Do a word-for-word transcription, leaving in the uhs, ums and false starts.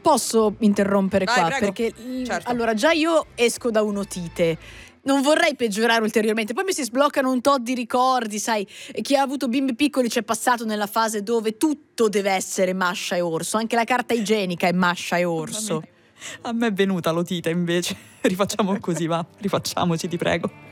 Posso interrompere Vai, qua? prego. Perché Certo. allora già io esco da un'otite. Non vorrei peggiorare ulteriormente. Poi mi si sbloccano un tot di ricordi, sai. Chi ha avuto bimbi piccoli c'è passato nella fase dove tutto deve essere Masha e orso. Anche la carta igienica è Masha e orso. A me è venuta l'otite invece. Rifacciamo così, va. Rifacciamoci, ti prego.